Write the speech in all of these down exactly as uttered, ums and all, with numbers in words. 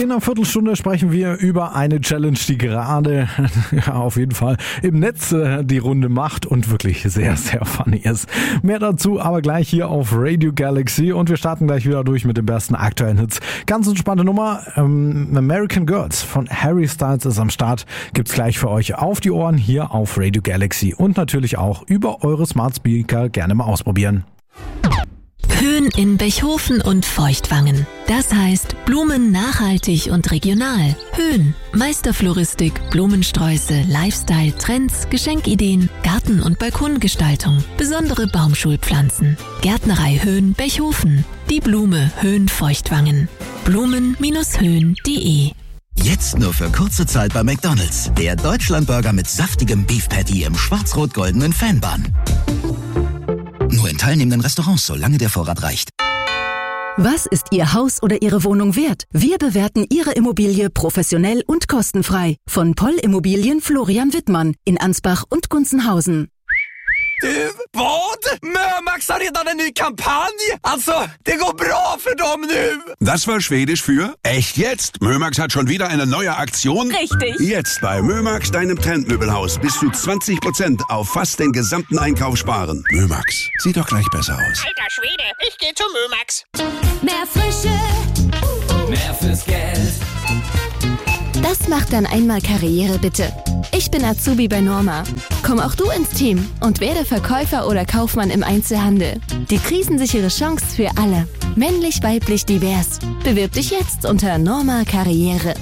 In einer Viertelstunde sprechen wir über eine Challenge, die gerade ja, auf jeden Fall im Netz äh, die Runde macht und wirklich sehr, sehr funny ist. Mehr dazu aber gleich hier auf Radio Galaxy und wir starten gleich wieder durch mit den besten aktuellen Hits. Ganz entspannte Nummer, ähm, American Girls von Harry Styles ist am Start. Gibt's gleich für euch auf die Ohren hier auf Radio Galaxy und natürlich auch über eure Smart Speaker gerne mal ausprobieren. Höhen in Bechhofen und Feuchtwangen. Das heißt Blumen nachhaltig und regional. Höhen, Meisterfloristik, Blumensträuße, Lifestyle, Trends, Geschenkideen, Garten- und Balkongestaltung, besondere Baumschulpflanzen. Gärtnerei Höhen Bechhofen. Die Blume Höhen Feuchtwangen. Blumen Höhen punkt de. Jetzt nur für kurze Zeit bei McDonald's. Der Deutschlandburger mit saftigem Beef Patty im schwarz-rot-goldenen Fanbun. Nur in teilnehmenden Restaurants, solange der Vorrat reicht. Was ist Ihr Haus oder Ihre Wohnung wert? Wir bewerten Ihre Immobilie professionell und kostenfrei. Von Poll Immobilien Florian Wittmann in Ansbach und Gunzenhausen. Du, vad? Mömax har redan en ny kampanj! Alltså, det går bra för dem nu! Das war Schwedisch für echt jetzt. Mömax hat schon wieder eine neue Aktion. Richtig. Jetzt bei Mömax, deinem Trendmöbelhaus, bis zu zwanzig Prozent auf fast den gesamten Einkauf sparen. Mömax, sieht doch gleich besser aus. Alter Schwede, ich geh zu Mömax. Mehr Frische, Mehr fürs Geld. das macht dann einmal Karriere, bitte. Ich bin Azubi bei Norma. Komm auch du ins Team und werde Verkäufer oder Kaufmann im Einzelhandel. Die krisensichere Chance für alle. Männlich, weiblich, divers. Bewirb dich jetzt unter Norma Karriere.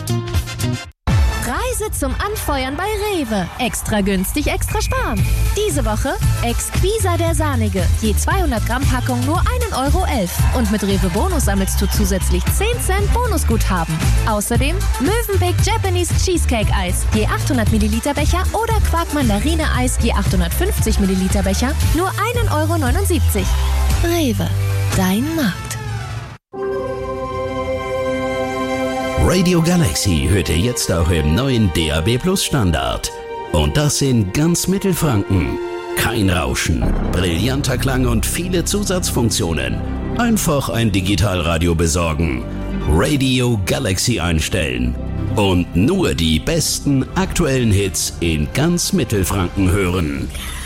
Reise zum Anfeuern bei Rewe. Extra günstig, extra sparen. Diese Woche Exquisa der Sahnige. Je zweihundert Gramm Packung nur ein Euro elf. Und mit Rewe Bonus sammelst du zusätzlich zehn Cent Bonusguthaben. Außerdem Mövenpick Japanese Cheesecake Eis. Je achthundert Milliliter Becher oder Quark Mandarine Eis. Je achthundertfünfzig Milliliter Becher nur ein Euro neunundsiebzig. Rewe. Dein Markt. Radio Galaxy hört ihr jetzt auch im neuen D A B Plus Standard. Und das in ganz Mittelfranken. Kein Rauschen, brillanter Klang und viele Zusatzfunktionen. Einfach ein Digitalradio besorgen. Radio Galaxy einstellen. Und nur die besten aktuellen Hits in ganz Mittelfranken hören.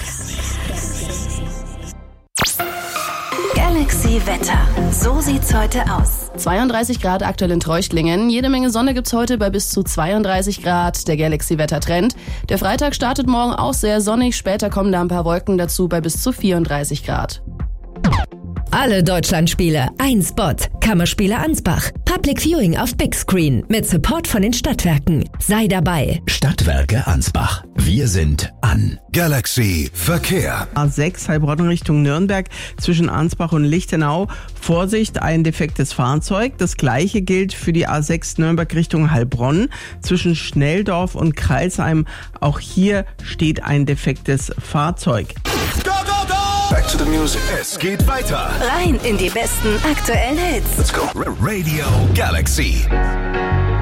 Galaxy Wetter. So sieht's heute aus. zweiunddreißig Grad aktuell in Treuchtlingen. Jede Menge Sonne gibt's heute bei bis zu zweiunddreißig Grad. Der Galaxy-Wettertrend. Der Freitag startet morgen auch sehr sonnig. Später kommen da ein paar Wolken dazu bei bis zu vierunddreißig Grad. Alle Deutschlandspiele, ein Spot. Kammerspiele Ansbach. Public Viewing auf Big Screen mit Support von den Stadtwerken. Sei dabei. Stadtwerke Ansbach. Wir sind an. Galaxy Verkehr. A sechs Heilbronn Richtung Nürnberg zwischen Ansbach und Lichtenau. Vorsicht, ein defektes Fahrzeug. Das gleiche gilt für die A sechs Nürnberg Richtung Heilbronn zwischen Schnelldorf und Kreilsheim. Auch hier steht ein defektes Fahrzeug. Go, go, go! Back to the music. Es geht weiter. Rein in die besten aktuellen Hits. Let's go. Radio Galaxy.